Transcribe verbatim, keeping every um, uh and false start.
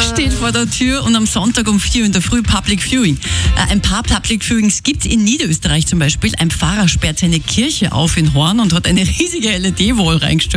steht vor der Tür und am Sonntag um vier in der Früh Public Viewing. Äh, ein paar Public Viewings gibt es in Niederösterreich zum Beispiel. Ein Pfarrer sperrt seine Kirche auf in Horn und hat eine riesige L E D-Wall reingestellt.